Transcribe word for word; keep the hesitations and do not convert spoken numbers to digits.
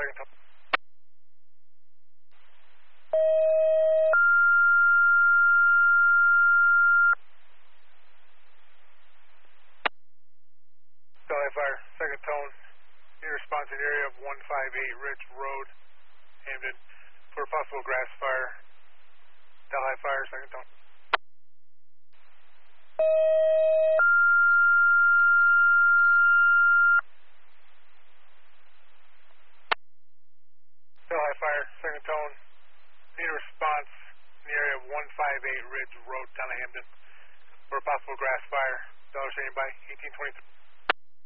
second tone. Delhi Fire, second tone. Need response in area of one five eight Ridge Road, Hamden, for a possible grass fire. Delhi Fire, second tone. Delhi Fire, second tone. Need a response in the area of one five eight Ridge Road, town of Hamden, for a possible grass fire. Dollar standing by, eighteen twenty-three.